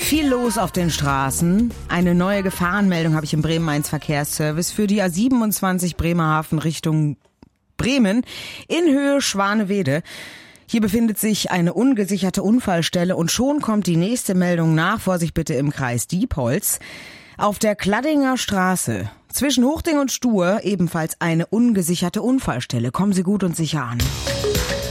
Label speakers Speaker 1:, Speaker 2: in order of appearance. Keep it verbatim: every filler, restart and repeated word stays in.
Speaker 1: Viel los auf den Straßen. Eine neue Gefahrenmeldung habe ich im Bremen-Main-Verkehrsservice für die A siebenundzwanzig Bremerhaven Richtung Bremen in Höhe Schwanewede. Hier befindet sich eine ungesicherte Unfallstelle und schon kommt die nächste Meldung nach. Vorsicht bitte im Kreis Diepholz. Auf der Kladdinger Straße zwischen Hochding und Stuhr ebenfalls eine ungesicherte Unfallstelle. Kommen Sie gut und sicher an.